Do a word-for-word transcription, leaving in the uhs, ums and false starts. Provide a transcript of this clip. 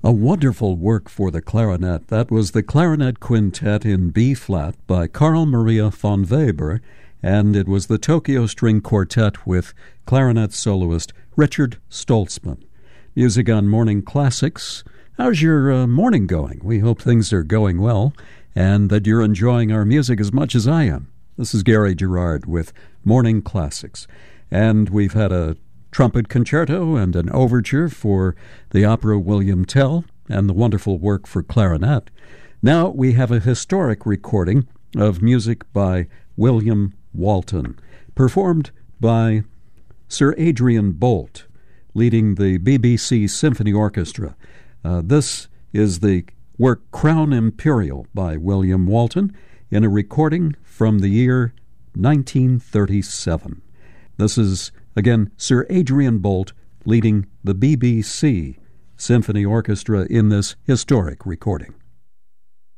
A wonderful work for the clarinet. That was the Clarinet Quintet in B-flat by Carl Maria von Weber, and it was the Tokyo String Quartet with clarinet soloist Richard Stoltzman. Music on Morning Classics. How's your uh, morning going? We hope things are going well and that you're enjoying our music as much as I am. This is Gary Gerard with Morning Classics, and we've had a trumpet concerto and an overture for the opera William Tell and the wonderful work for clarinet. Now we have a historic recording of music by William Walton, performed by Sir Adrian Boult, leading the B B C Symphony Orchestra. Uh, this is the work Crown Imperial by William Walton in a recording from the year nineteen thirty-seven. This is again, Sir Adrian Boult leading the B B C Symphony Orchestra in this historic recording.